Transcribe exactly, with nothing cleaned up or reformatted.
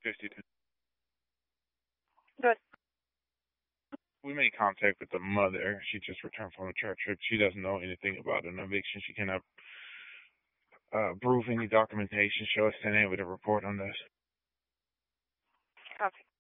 fifty-two. Good. We made contact with the mother. She just returned from a church trip. She doesn't know anything about an eviction. She cannot uh, prove any documentation. Show us ten A with a report on this. Okay.